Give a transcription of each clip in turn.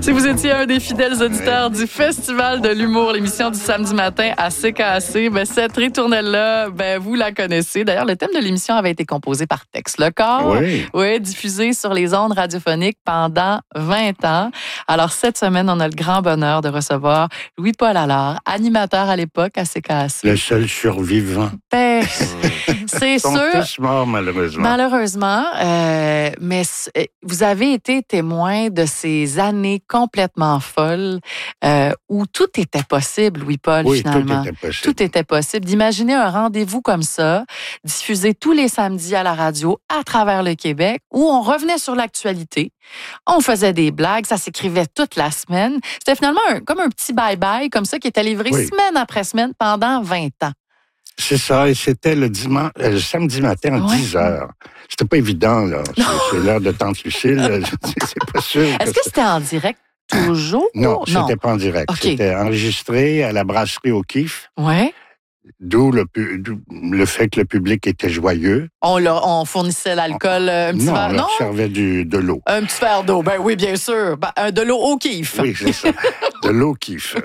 Si vous étiez un des fidèles auditeurs du Festival de l'humour, l'émission du samedi matin à CKAC, cette ritournelle-là, vous la connaissez. D'ailleurs, le thème de l'émission avait été composé par Tex Lecor. Oui, diffusé sur les ondes radiophoniques pendant 20 ans. Alors, cette semaine, on a le grand bonheur de recevoir Louis-Paul Allard, animateur à l'époque à CKAC. Le seul survivant. C'est sûr. Ils sont tous morts, malheureusement. Malheureusement, mais vous avez été témoin de ces années complètement folles où tout était possible, Louis-Paul, finalement. Tout était possible. Tout était possible. D'imaginer un rendez-vous comme ça, diffusé tous les samedis à la radio à travers le Québec, où on revenait sur l'actualité, on faisait des blagues, ça s'écrivait toute la semaine. C'était finalement comme un petit bye-bye, comme ça, qui était livré semaine après semaine pendant 20 ans. C'est ça, et c'était le samedi matin à 10 heures. C'était pas évident, là. C'est l'heure de Tante Lucille. C'est pas sûr. Est-ce que c'était en direct toujours? Non, c'était pas en direct. Okay. C'était enregistré à la brasserie O'Keeffe. Ouais. D'où le fait que le public était joyeux. On fournissait l'alcool, un petit verre, non? On servait de l'eau. Un petit verre d'eau, oui, bien sûr. De l'eau O'Keeffe. Oui, c'est ça. De l'eau O'Keeffe.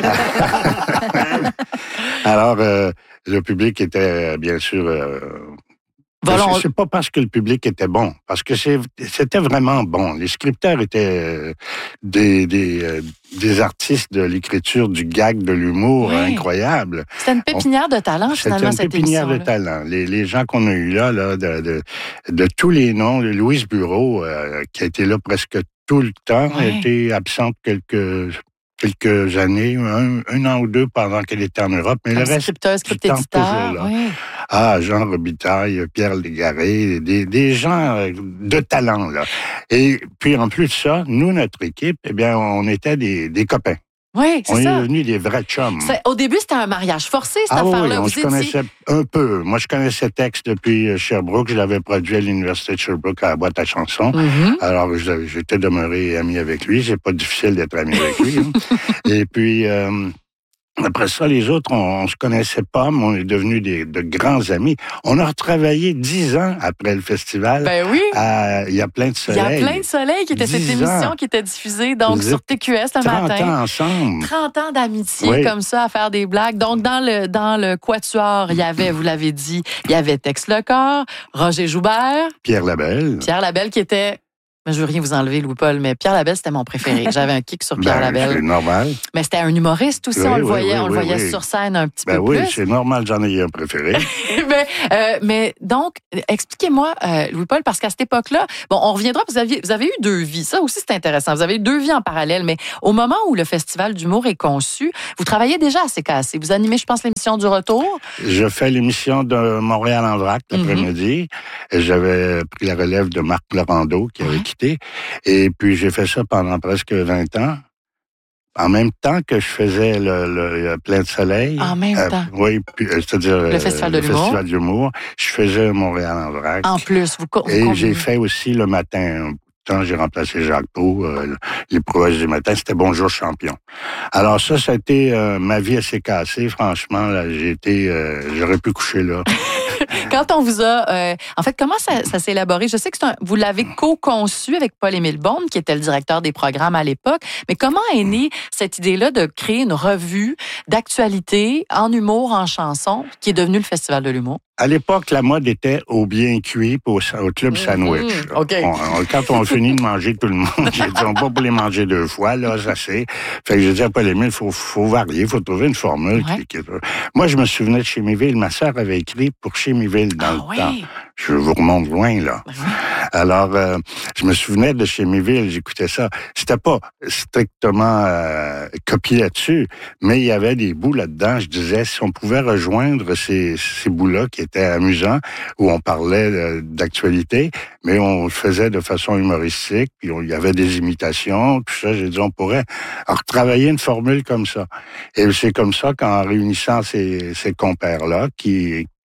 Alors, le public était, bien sûr... C'est pas parce que le public était bon, parce que c'était vraiment bon. Les scripteurs étaient des artistes de l'écriture, du gag, de l'humour incroyable. C'était une pépinière de talent, finalement, cette émission. C'était une pépinière de talent. Les gens qu'on a eus là de tous les noms, Louise Bureau, qui a été là presque tout le temps, a été absente quelques années, un an ou deux pendant qu'elle était en Europe, mais le reste scripteur, éditeur, Jean Robitaille, Pierre Légaré, des gens de talent, là. Et puis, en plus de ça, nous, notre équipe, on était des copains. Oui, c'est ça. On est devenus des vrais chums. Au début, c'était un mariage forcé, cette affaire-là. Oui, on se connaissait un peu. Moi, je connaissais Tex depuis Sherbrooke. Je l'avais produit à l'Université de Sherbrooke à la boîte à chansons. Mm-hmm. Alors, j'étais demeuré ami avec lui. C'est pas difficile d'être ami avec lui. Et puis... après ça, les autres, on se connaissait pas, mais on est devenus de grands amis. On a retravaillé 10 ans après le festival. Il y a plein de soleil. Il y a plein de soleil qui était cette émission qui était diffusée donc sur TQS le matin. 30 ans ensemble. 30 ans d'amitié comme ça, à faire des blagues. Donc, dans le quatuor, il y avait, vous l'avez dit, il y avait Tex Lecor, Roger Joubert. Pierre Labelle. Pierre Labelle qui était... Je veux rien vous enlever, Louis-Paul, mais Pierre Labelle, c'était mon préféré. J'avais un kick sur Pierre Labelle. C'est normal. Mais c'était un humoriste aussi, on le voyait sur scène un petit peu plus. Oui, c'est normal, j'en ai un préféré. mais donc, expliquez-moi, Louis-Paul, parce qu'à cette époque-là, on reviendra, vous avez eu deux vies. Ça aussi, c'est intéressant. Vous avez eu deux vies en parallèle, mais au moment où le Festival d'humour est conçu, vous travaillez déjà à CKAC. Vous animez, je pense, l'émission du retour. Je fais l'émission de Montréal en vrac l'après-midi. J'avais pris la relève de Marc Laurando, qui avait quitté. Et puis, j'ai fait ça pendant presque 20 ans. En même temps que je faisais le Plein de soleil. En même temps? Oui, c'est-à-dire le Festival de l'humour. Je faisais Montréal en vrac. En plus, Et j'ai fait aussi le matin. J'ai remplacé Jacques Pau, les prouesses du matin, c'était Bonjour Champion. Alors ça a été ma vie assez cassée, franchement, là, j'aurais pu coucher là. Quand on vous a... en fait, comment ça s'est élaboré? Je sais que vous l'avez co-conçu avec Paul-Émile Beaune, qui était le directeur des programmes à l'époque, mais comment est née cette idée-là de créer une revue d'actualité en humour, en chanson, qui est devenue le Festival de l'humour? À l'époque, la mode était au bien cuit au club sandwich. Quand on finit de manger tout le monde, j'ai dit, on va pas les manger deux fois, là, ça c'est. Fait que j'ai dit à Paul-Émile, faut varier, il faut trouver une formule. Moi, je me souvenais de Chémiville. Ma sœur avait écrit pour Chémiville dans le temps. Je vous remonte loin, là. Alors, je me souvenais de Chémiville, j'écoutais ça. C'était pas strictement copié là-dessus, mais il y avait des bouts là-dedans. Je disais, si on pouvait rejoindre ces bouts-là qui étaient amusants, où on parlait d'actualité, mais on le faisait de façon humoristique, puis il y avait des imitations, tout ça. J'ai dit, on pourrait retravailler une formule comme ça. Et c'est comme ça qu'en réunissant ces compères-là, qui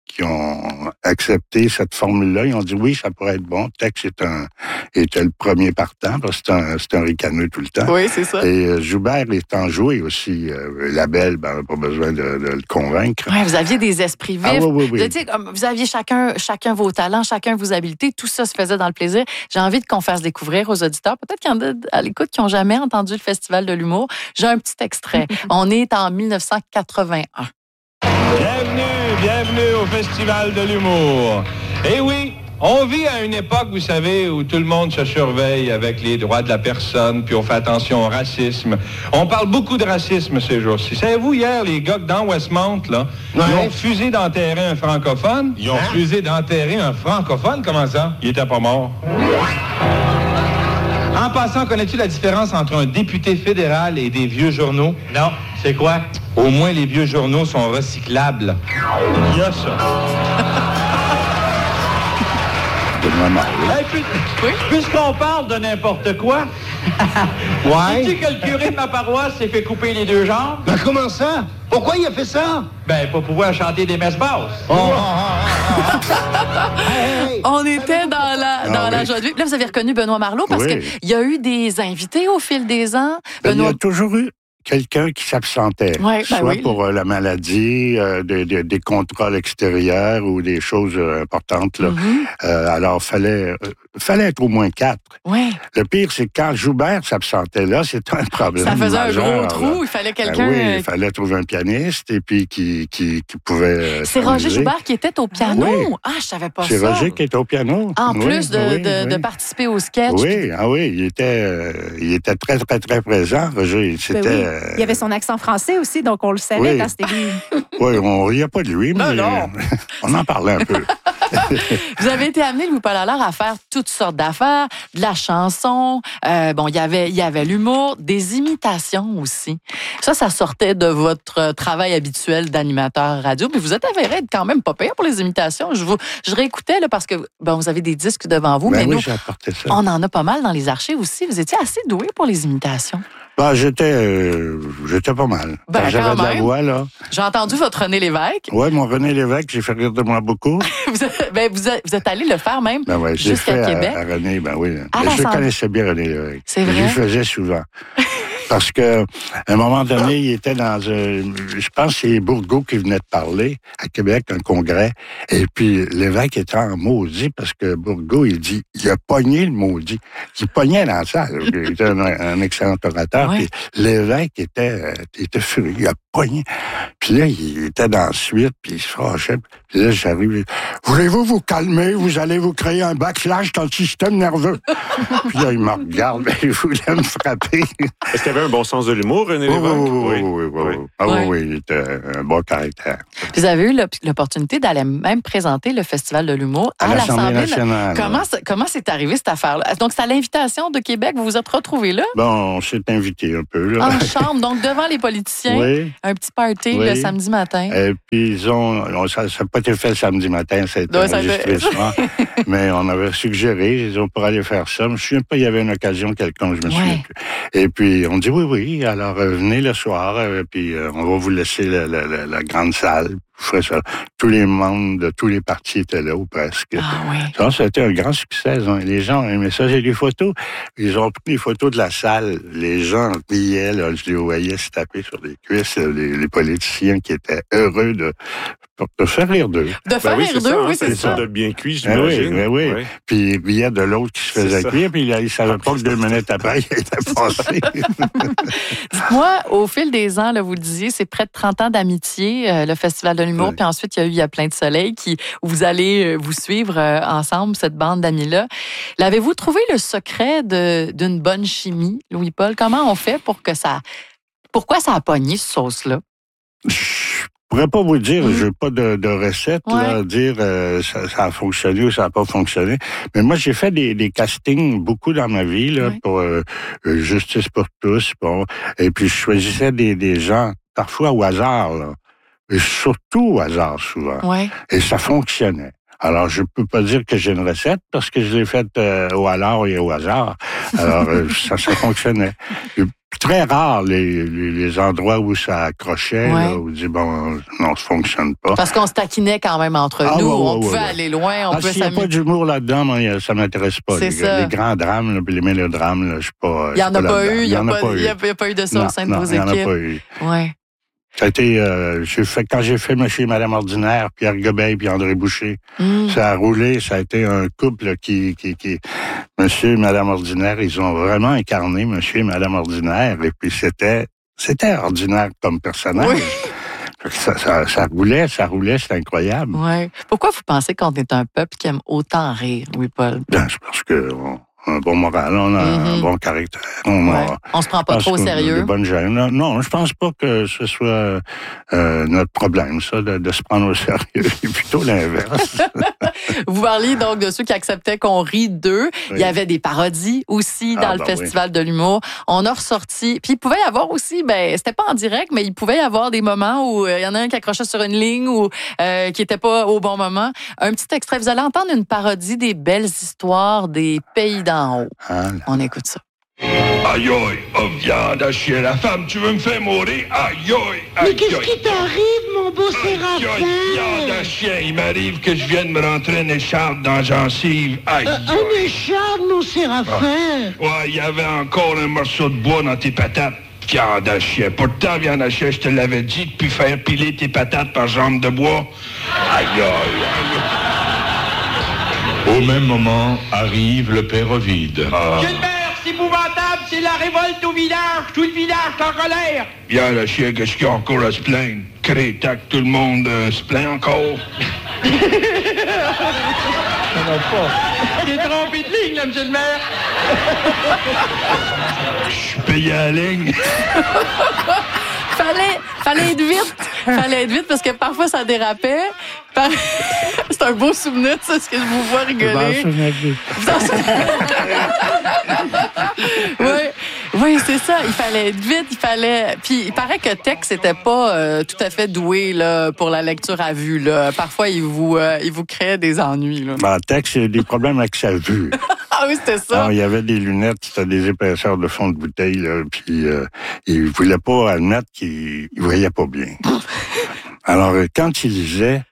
ont accepté cette formule-là. Ils ont dit oui, ça pourrait être bon. Tex était le premier partant parce que c'est un ricaneux tout le temps. Oui, c'est ça. Et Joubert étant joué aussi. La Belle, ben, pas besoin de le convaincre. Oui, vous aviez des esprits vifs. Oui. Vous aviez chacun vos talents, chacun vos habiletés. Tout ça se faisait dans le plaisir. J'ai envie qu'on fasse découvrir aux auditeurs. Peut-être qu'il y en a à l'écoute qui n'ont jamais entendu le Festival de l'humour. J'ai un petit extrait. On est en 1981. Bienvenue au Festival de l'humour. Eh oui, on vit à une époque, vous savez, où tout le monde se surveille avec les droits de la personne, puis on fait attention au racisme. On parle beaucoup de racisme ces jours-ci. Savez-vous, hier, les gars dans Westmount, là, ils ont refusé d'enterrer un francophone. Ils ont refusé d'enterrer un francophone? Comment ça? Il était pas mort. En passant, connais-tu la différence entre un député fédéral et des vieux journaux? Non. C'est quoi? Au moins, les vieux journaux sont recyclables. Il y a ça. Puisqu'on parle de n'importe quoi, sais-tu que le curé de ma paroisse s'est fait couper les deux jambes? Ben comment ça? Pourquoi il a fait ça? Ben, pour pouvoir chanter des messes basses. On était dans la joie de vivre. Là, vous avez reconnu Benoît Marleau parce qu'il y a eu des invités au fil des ans. Il y a toujours eu quelqu'un qui s'absentait, soit pour la maladie, des contrôles extérieurs ou des choses importantes. Là. Alors, fallait être au moins 4. Oui. Le pire, c'est que quand Joubert s'absentait là, c'était un problème. Ça faisait majeur, un gros trou. Il fallait quelqu'un... il fallait trouver un pianiste et puis qui pouvait... C'est Roger Joubert qui était au piano? Oui. Ah, je savais pas ça. C'est Roger qui était au piano. En plus de participer au sketch. Oui, il était très, très, très présent, Roger. C'était... Il y avait son accent français aussi, donc on le savait quand c'était lui. Oui, on riait pas de lui, mais on en parlait un peu. Vous avez été amené, Louis-Paul Allard, à faire toutes sortes d'affaires, de la chanson, il y avait l'humour, des imitations aussi. Ça sortait de votre travail habituel d'animateur radio, mais vous êtes avéré être quand même pas pire pour les imitations. Je réécoutais là, parce que vous avez des disques devant vous, mais nous, j'ai apporté ça. On en a pas mal dans les archives aussi. Vous étiez assez doué pour les imitations. J'étais pas mal. J'avais de la voix, là. J'ai entendu votre René Lévesque. Oui, mon René Lévesque, j'ai fait rire de moi beaucoup. vous êtes allé le faire même jusqu'à Québec. À René, oui. Je connaissais bien René Lévesque. C'est vrai? Je le faisais souvent. Parce que à un moment donné, il était dans je pense que c'est Bourgault qui venait de parler à Québec, un congrès. Et puis, l'évêque était en maudit parce que Bourgault, il a pogné le maudit. Il pognait dans la salle. Il était un excellent orateur. Puis l'évêque était furieux. Il a pogné. Puis là, il était dans la suite, puis il se fâchait. Puis là, j'arrive. Voulez-vous vous calmer? Vous allez vous créer un backlash dans le système nerveux. Puis là, il me regarde, mais il voulait me frapper. Est-ce qu'il avait un bon sens de l'humour, René Lévesque? Oui, il était un bon caractère. Vous avez eu l'opportunité d'aller même présenter le Festival de l'humour à l'Assemblée nationale. Comment c'est arrivé cette affaire-là? Donc, c'est à l'invitation de Québec, vous vous êtes retrouvés là? Bon, on s'est invité un peu. Là. En chambre, donc devant les politiciens, un petit party le samedi matin. Et puis, ça n'a pas été fait le samedi matin, ça a été enregistré souvent. Mais on avait suggéré, ils ont pour aller faire ça. Je ne me souviens pas, il y avait une occasion quelconque, je me souviens plus. Et puis, on dit oui, alors venez le soir, puis on va vous laisser la grande salle. Ça. Tous les membres de tous les partis étaient là, ou presque. Ça a été un grand succès. Les gens ont aimé ça. J'ai des photos. Ils ont pris des photos de la salle. Les gens riaient, là. Je les voyais se taper sur les cuisses. Les politiciens qui étaient heureux de faire rire d'eux. De faire rire d'eux, oui, c'est ça. De bien cuit, j'imagine. Oui. Puis il y a de l'autre qui se faisait cuire, puis il ne savait pas que 2 minutes après, il était passé. Dites-moi, au fil des ans, là, vous le disiez, c'est près de 30 ans d'amitié, le Festival de l'humour, puis ensuite, il y a Plein de soleil, où vous allez vous suivre ensemble, cette bande d'amis-là. L'avez-vous trouvé le secret d'une bonne chimie, Louis-Paul? Comment on fait pour que ça... Pourquoi ça a pogné, cette sauce-là? Je pourrais pas vous dire, je n'ai pas de recette, là, dire ça a fonctionné ou ça n'a pas fonctionné. Mais moi, j'ai fait des castings beaucoup dans ma vie, là, pour Justice pour tous. Et puis, je choisissais des gens, parfois au hasard, là. Et surtout au hasard, souvent. Et ça fonctionnait. Alors, je peux pas dire que j'ai une recette parce que je l'ai faite au hasard et au hasard. Alors, ça fonctionnait. Très rare les endroits où ça accrochait, là, où on dit, bon, non, ça fonctionne pas. Parce qu'on se taquinait quand même entre nous. On pouvait aller loin, on pouvait s'il n'y a pas d'humour là-dedans, moi, ça m'intéresse pas. Les grands drames, là, les mélodrames, là, je suis pas. Il n'y en a pas eu. Il n'y a pas eu de ça au sein de vos équipes. Il n'y en a pas eu. Ouais. Ça a été, quand j'ai fait Monsieur et Madame Ordinaire, Pierre Gobeil puis André Boucher, ça a roulé, ça a été un couple qui Monsieur et Madame Ordinaire, ils ont vraiment incarné Monsieur et Madame Ordinaire, et puis c'était ordinaire comme personnage. Oui. Ça roulait, c'était incroyable. Ouais. Pourquoi vous pensez qu'on est un peuple qui aime autant rire, Louis-Paul? Ben, c'est parce que un bon moral, on a un bon caractère. On se prend pas trop au sérieux. Des bonnes gènes. Non, je pense pas que ce soit notre problème, ça, de se prendre au sérieux. C'est plutôt l'inverse. Vous parliez donc de ceux qui acceptaient qu'on rit d'eux. Oui. Il y avait des parodies aussi dans le Festival de l'humour. On a ressorti. Puis il pouvait y avoir aussi, c'était pas en direct, mais il pouvait y avoir des moments où il y en a un qui accrochait sur une ligne ou qui était pas au bon moment. Un petit extrait. Vous allez entendre une parodie des belles histoires des pays d'en haut. On écoute ça. Aïe aïe, oh viande à chier, la femme, tu veux me faire mourir? Aïe aïe, mais qu'est-ce qui t'arrive, mon beau Séraphin? Viande à chien, il m'arrive que je vienne me rentrer une écharpe dans la gencive. Aïe une écharpe, mon Séraphin? Ouais, il y avait encore un morceau de bois dans tes patates. Viande à chien. Pourtant, viande à chien, je te l'avais dit, de plus faire piler tes patates par jambe de bois. Aïe aïe. Au même moment, arrive le père Ovide. C'est épouvantable, c'est la révolte au village, tout le village est en colère. Bien, le chien, qu'est-ce qu'il y a encore à se plaindre? Crétac, tout le monde se plaint encore. T'es trompé de ligne, là, monsieur le maire. Je suis payé à la ligne. Fallait être vite. Fallait être vite parce que parfois ça dérapait. C'est un beau souvenir, ça, ce que je vous vois rigoler. Oui, c'est ça. Il fallait être vite, Puis il paraît que Tex n'était pas tout à fait doué là, pour la lecture à vue. Là. Parfois, il vous créait des ennuis. Là. Tex a des problèmes avec sa vue. Ah oui, c'était ça. Alors, il y avait des lunettes, c'était des épaisseurs de fond de bouteille, là, puis il voulait pas admettre qu'il voyait pas bien. Alors, quand il lisait,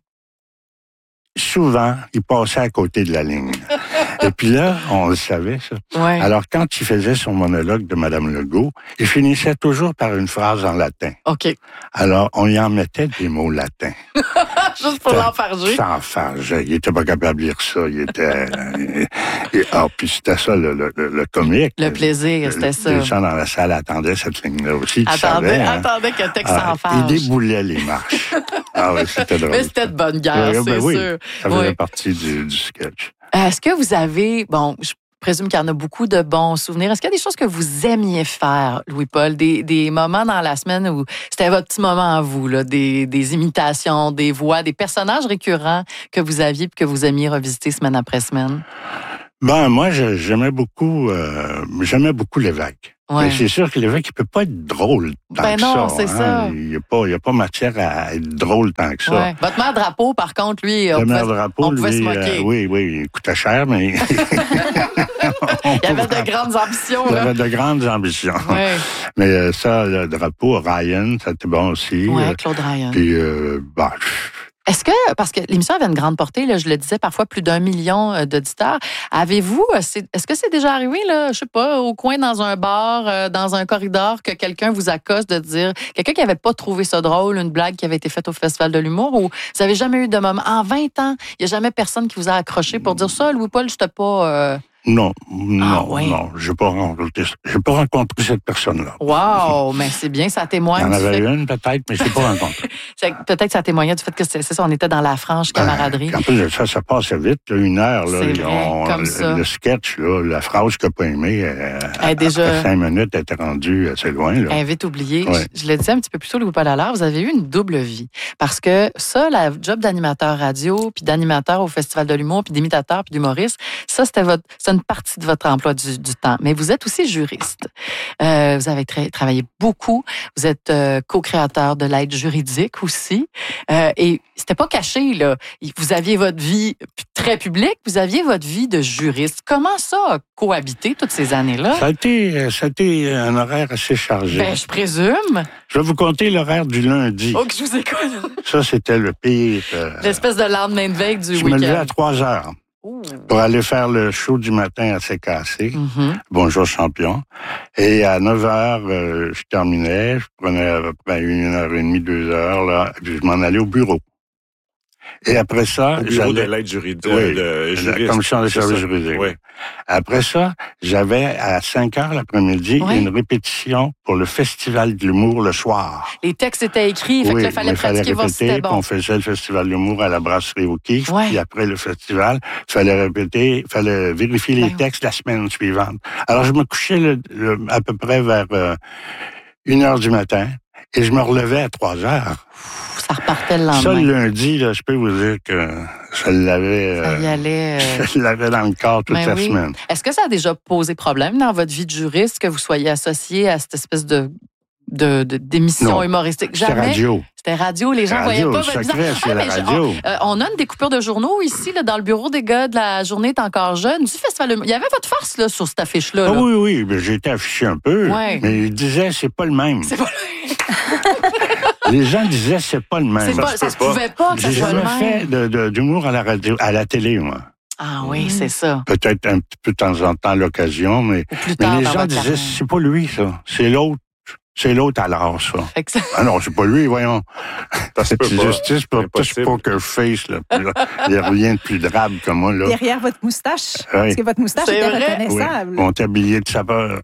souvent, il passait à côté de la ligne. Et puis là, on le savait, ça. Ouais. Alors, quand il faisait son monologue de Mme Legault, il finissait toujours par une phrase en latin. OK. Alors, on y en mettait des mots latins. Juste pour l'enfarger. S'enfarger. Il était pas capable de lire ça. Il était... puis c'était ça, le comique. Le plaisir, c'était ça. Les gens dans la salle attendaient cette ligne-là aussi. Attendez que Tex s'enfarge. Il déboulait les marches. C'était drôle. Mais c'était de bonne guerre, c'est sûr. Ça faisait partie du sketch. Est-ce que vous avez... je présume qu'il y en a beaucoup de bons souvenirs. Est-ce qu'il y a des choses que vous aimiez faire, Louis-Paul? Des moments dans la semaine où c'était votre petit moment à vous, là, des imitations, des voix, des personnages récurrents que vous aviez et que vous aimiez revisiter semaine après semaine? Moi, j'aimais beaucoup l'évêque. Ouais. Mais c'est sûr que l'évêque, il peut pas être drôle tant que non, ça. C'est ça. Il y a pas matière à être drôle tant que ça. Ouais. Votre maire Drapeau, par contre, lui, on pouvait se moquer. Oui, il coûtait cher, mais... il y avait de grandes ambitions. Il y avait de grandes ambitions. Ouais. Mais ça, le Drapeau, Ryan, ça était bon aussi. Oui, Claude Ryan. Puis, Est-ce que, parce que l'émission avait une grande portée, là, je le disais, parfois plus d'1 million d'auditeurs, est-ce que c'est déjà arrivé, là, je sais pas, au coin dans un bar, dans un corridor, que quelqu'un vous accoste de dire, quelqu'un qui n'avait pas trouvé ça drôle, une blague qui avait été faite au Festival de l'humour, ou vous n'avez jamais eu de moment, en 20 ans, il n'y a jamais personne qui vous a accroché pour dire ça, Louis-Paul, je n'étais pas... Non, j'ai pas rencontré cette personne-là. Wow, mais c'est bien, ça témoigne. Il y en avait une peut-être, mais je l'ai pas rencontrée. Peut-être que ça témoignait du fait que c'est ça, on était dans la franche camaraderie. En plus de ça passait vite, là, 1 heure. Là, c'est vrai, comme ça. Le sketch, là, la phrase qu'il n'a pas aimée, déjà, 5 minutes, elle était rendue assez loin. Là. Elle est vite oubliée. Ouais. Je le disais un petit peu plus tôt, Louis-Paul Allard, vous avez eu une double vie. Parce que ça, la job d'animateur radio, puis d'animateur au Festival de l'humour, puis d'imitateur, puis d'humoriste, ça, c'était une une partie de votre emploi du temps, mais vous êtes aussi juriste. Vous avez travaillé beaucoup. Vous êtes co-créateur de l'aide juridique aussi. Et c'était pas caché, là. Vous aviez votre vie très publique, vous aviez votre vie de juriste. Comment ça a cohabité toutes ces années-là? Ça a été un horaire assez chargé. Ben, je présume. Je vais vous compter l'horaire du lundi. Oh, que je vous écoute. Ça, c'était le pire. L'espèce de lendemain de veille du week-end. Je me levais à 3h pour aller faire le show du matin à CKC. Bonjour, champion. Et à 9h, je terminais. Je prenais à peu près 1h30, 2h, là, puis je m'en allais au bureau. Et après ça, au bureau de l'aide juridique, la commission des services juridiques. Oui. Après ça, j'avais à 5h l'après-midi une répétition pour le Festival de l'humour le soir. Les textes étaient écrits, fait qu'il fallait pratiquer voir si c'était bon. On faisait le Festival de l'humour à la brasserie O'Keeffe, puis après le festival, il fallait répéter, il fallait vérifier les textes la semaine suivante. Alors, je me couchais à peu près vers 1h du matin et je me relevais à 3h. Ça repartait le lendemain. Ça, le lundi, là, je peux vous dire que je l'avais... Ça y allait... Je l'avais dans le corps toute la semaine. Est-ce que ça a déjà posé problème dans votre vie de juriste que vous soyez associé à cette espèce d'émission humoristique? Jamais. C'était radio. Les gens ne voyaient pas votre visage. C'est la radio. On a une découpure de journaux ici, là, dans le bureau des gars de La Journée est encore jeune, du Festival. Il y avait votre face là, sur cette affiche-là. Ah, oui. J'ai été affiché un peu. Mais ils disaient, c'est pas le même. C'est pas le même. Les gens disaient, c'est pas le même. Ça se pouvait pas que ça soit le même. J'ai jamais fait d'humour à la radio, à la télé, moi. Ah oui, c'est ça. Peut-être un petit peu de temps en temps à l'occasion, mais les gens disaient, c'est pas lui, ça. C'est l'autre. C'est l'autre alors, ça. Ah non, c'est pas lui, voyons. C'est justice pour poker face, là. Il n'y a rien de plus drabe que moi, là. Derrière votre moustache. Parce que votre moustache était reconnaissable. Oui. On tablier de saveur.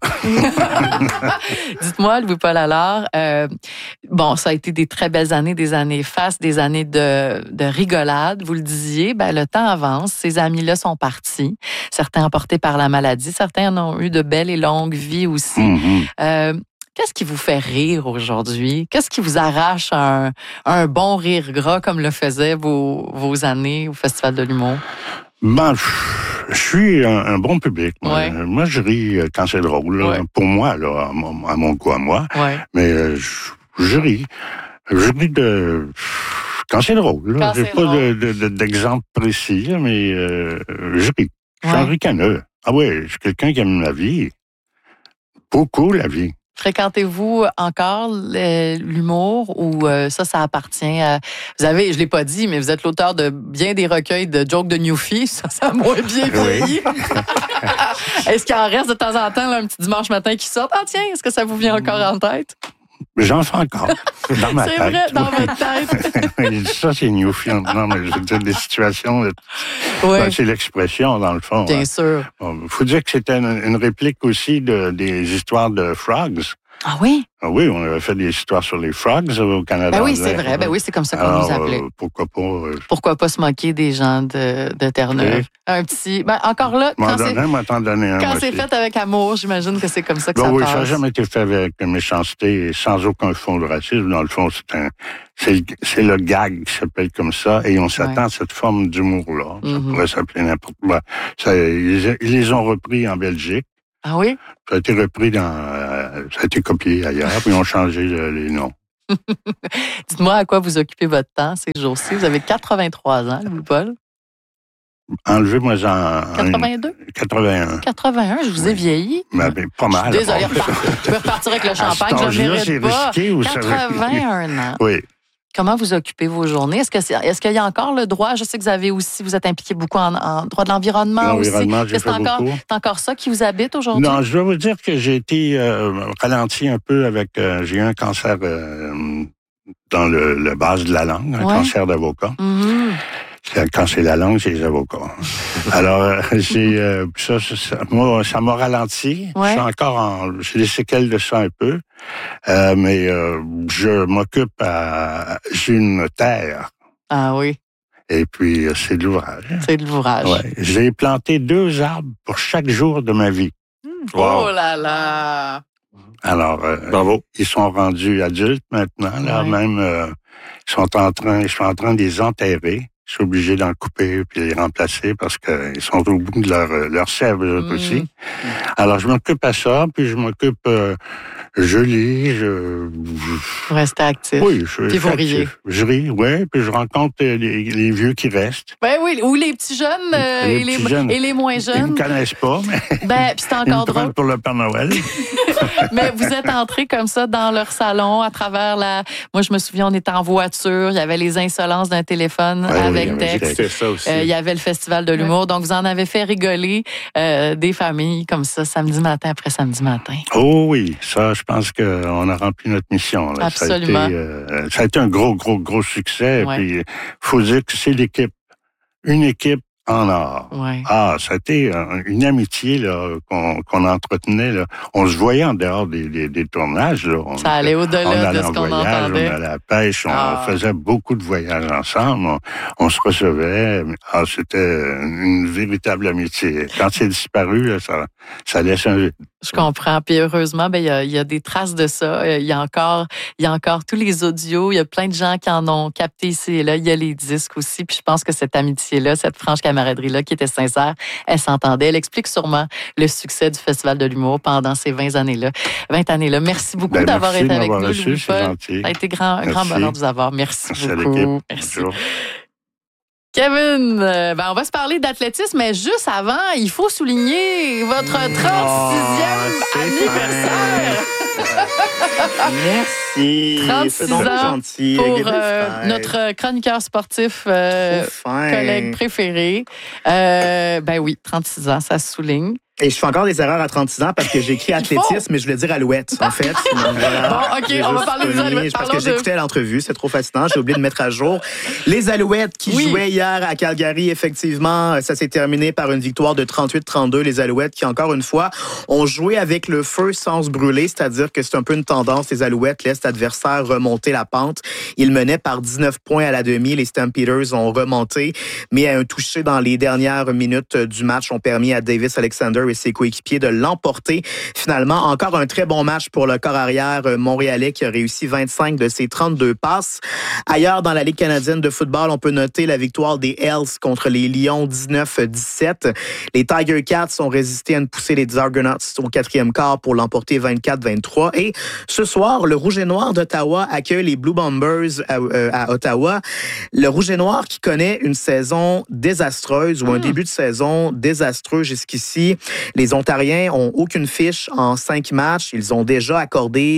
Dites-moi, Louis-Paul Allard, ça a été des très belles années, des années fastes, des années de rigolade. Vous le disiez, le temps avance. Ces amis-là sont partis. Certains emportés par la maladie. Certains en ont eu de belles et longues vies aussi. Qu'est-ce qui vous fait rire aujourd'hui? Qu'est-ce qui vous arrache un bon rire gras comme le faisaient vos années au Festival de l'humour? Je suis un bon public. Moi, je ris quand c'est drôle. Là, pour moi, là, à mon goût, à moi. Mais je ris. Je ris quand c'est drôle. Là. J'ai pas d'exemple précis, mais je ris. Je suis un ricaneux. Ah oui, je suis quelqu'un qui aime la vie. Beaucoup la vie. Fréquentez-vous encore l'humour ou ça appartient à... Vous avez, je l'ai pas dit, mais vous êtes l'auteur de bien des recueils de jokes de Newfie. Ça a moins bien vieilli. Est-ce qu'il en reste de temps en temps là, un petit dimanche matin qui sort? Ah tiens, est-ce que ça vous vient encore en tête? J'en fais encore. Dans ma tête. C'est vrai, dans votre tête. Ça, c'est Newfie. Non, mais je veux dire, des situations... c'est l'expression, dans le fond. Bien sûr. Il faut dire que c'était une réplique aussi des histoires de Frogs. Ah oui? Ah oui, on avait fait des histoires sur les Frogs au Canada. Ben oui, c'est vrai. Ben oui, c'est comme ça qu'on nous appelait. Pourquoi pas... Pourquoi pas se moquer des gens de Terre-Neuve? Un petit... encore là, quand c'est fait avec amour, j'imagine que c'est comme ça que ça passe. Oui, ça n'a jamais été fait avec méchanceté et sans aucun fond de racisme. Dans le fond, c'est le gag qui s'appelle comme ça et on s'attend à cette forme d'humour-là. Ça pourrait s'appeler n'importe quoi. Ils les ont repris en Belgique. Ah oui? Ça a été repris ça a été copié ailleurs, puis ils ont changé les noms. Dites-moi à quoi vous occupez votre temps ces jours-ci. Vous avez 83 ans, Louis-Paul. Enlevez-moi 82? 81. 81, je vous ai vieilli. Pas mal. Désolé, je vais repartir avec le champagne, je ne mérite pas. Risqué, 81 ans. Oui. Comment vous occupez vos journées? Est-ce qu'il y a encore le droit? Je sais que vous êtes impliqué beaucoup en droit de l'environnement aussi. C'est encore ça qui vous habite aujourd'hui? Non, je dois vous dire que j'ai été ralenti un peu avec... j'ai eu un cancer dans le base de la langue, un cancer d'avocat. Quand c'est la langue, c'est les avocats. Alors, ça m'a ralenti. Je suis encore j'ai des séquelles de ça un peu. Mais je m'occupe j'ai une notaire. Ah oui. Et puis, c'est de l'ouvrage. C'est de l'ouvrage. Ouais. J'ai planté 2 arbres pour chaque jour de ma vie. Wow. Oh là là! Alors, bravo. Ils sont rendus adultes maintenant. Là, même, je suis en train de les enterrer. Je suis obligé d'en couper puis les remplacer parce qu'ils sont au bout de leur sève aussi. Alors, je m'occupe à ça, puis je m'occupe... je lis, Vous restez actif. Oui, je puis vous riez. Je ris, oui, puis je rencontre les vieux qui restent. Ben oui, ou les petits jeunes, et les moins jeunes. Ils ne me connaissent pas, mais puis c'est encore ils me drôle. prennent pour le Père Noël. Mais vous êtes entrés comme ça dans leur salon à travers Moi, je me souviens, on était en voiture, il y avait les insolences d'un téléphone avec texte. Ça aussi. Il y avait le Festival de l'humour. Donc, vous en avez fait rigoler des familles comme ça, samedi matin après samedi matin. Oh oui, ça, je pense qu'on a rempli notre mission. Là. Absolument. Ça a été un gros succès. Ouais. Puis, faut dire que c'est une équipe en or. Ouais. Ah, ça a été une amitié là, qu'on entretenait. Là. On se voyait en dehors des tournages. Là. Ça allait au-delà de ce qu'on entendait. On allait à la pêche, on faisait beaucoup de voyages ensemble. On se recevait. Ah, c'était une véritable amitié. Quand c'est disparu, là, ça laisse un vide. Je comprends. Puis heureusement, il y a des traces de ça. Il y a encore tous les audios. Il y a plein de gens qui en ont capté ici et là. Il y a les disques aussi. Puis je pense que cette amitié-là, cette franche camaraderie-là qui était sincère, elle s'entendait. Elle explique sûrement le succès du Festival de l'humour pendant ces 20 années-là. Merci beaucoup d'avoir été avec nous, Louis-Paul. Ça a été un grand bonheur de vous avoir. Merci beaucoup. Merci. Bonjour. Kevin, on va se parler d'athlétisme, mais juste avant, il faut souligner votre 36e anniversaire. Merci. 36 ans pour notre chroniqueur sportif, collègue préféré. Oui, 36 ans, ça se souligne. Et je fais encore des erreurs à 36 ans parce que j'ai écrit athlétisme, mais je voulais dire alouette, en fait. Donc, voilà. Bon, OK, on va parler des alouettes. Parce que j'écoutais l'entrevue, c'est trop fascinant. J'ai oublié de mettre à jour. Les Alouettes qui jouaient hier à Calgary, effectivement, ça s'est terminé par une victoire de 38-32. Les Alouettes qui, encore une fois, ont joué avec le feu sans se brûler, c'est-à-dire que c'est un peu une tendance. Les Alouettes laissent l'adversaire remonter la pente. Ils menaient par 19 points à la demi. Les Stampeders ont remonté, mais à un toucher dans les dernières minutes du match ont permis à Davis Alexander et ses coéquipiers de l'emporter. Finalement, encore un très bon match pour le corps arrière montréalais qui a réussi 25 de ses 32 passes. Ailleurs, dans la Ligue canadienne de football, on peut noter la victoire des Hells contre les Lions 19-17. Les Tiger Cats ont résisté à une poussée des Argonauts au 4e quart pour l'emporter 24-23. Et ce soir, le Rouge et Noir d'Ottawa accueille les Blue Bombers à Ottawa. Le Rouge et Noir qui connaît une saison désastreuse ou un début de saison désastreux jusqu'ici. Les Ontariens ont aucune fiche en 5 matchs. Ils ont déjà accordé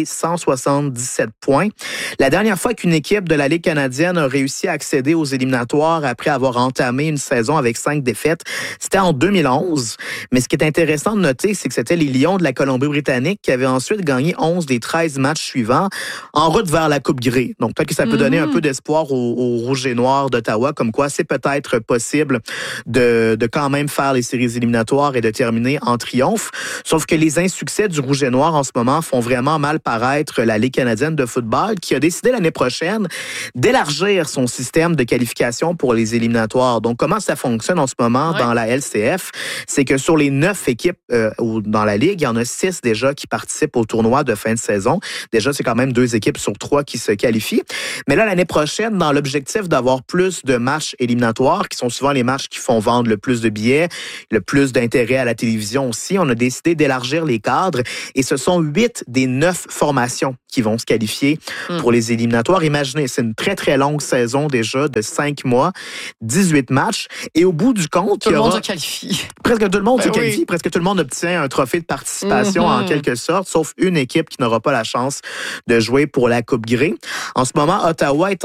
177 points. La dernière fois qu'une équipe de la Ligue canadienne a réussi à accéder aux éliminatoires après avoir entamé une saison avec 5 défaites, c'était en 2011. Mais ce qui est intéressant de noter, c'est que c'était les Lions de la Colombie-Britannique qui avaient ensuite gagné 11 des 13 matchs suivants en route vers la Coupe Grey. Donc peut-être que ça peut donner un peu d'espoir aux Rouges et Noirs d'Ottawa, comme quoi c'est peut-être possible de quand même faire les séries éliminatoires et de terminer en triomphe. Sauf que les insuccès du Rouge et Noir en ce moment font vraiment mal paraître la Ligue canadienne de football qui a décidé l'année prochaine d'élargir son système de qualification pour les éliminatoires. Donc, comment ça fonctionne en ce moment dans la LCF? C'est que sur les 9 équipes dans la Ligue, il y en a 6 déjà qui participent au tournoi de fin de saison. Déjà, c'est quand même 2 équipes sur 3 qui se qualifient. Mais là, l'année prochaine, dans l'objectif d'avoir plus de matchs éliminatoires, qui sont souvent les matchs qui font vendre le plus de billets, le plus d'intérêt à la télévision aussi, on a décidé d'élargir les cadres et ce sont 8 des 9 formations qui vont se qualifier pour les éliminatoires. Imaginez, c'est une très, très longue saison déjà de 5 mois, 18 matchs et au bout du compte, tout le monde se qualifie. Presque tout le monde se qualifie, presque tout le monde obtient un trophée de participation en quelque sorte, sauf une équipe qui n'aura pas la chance de jouer pour la Coupe Grey. En ce moment, Ottawa est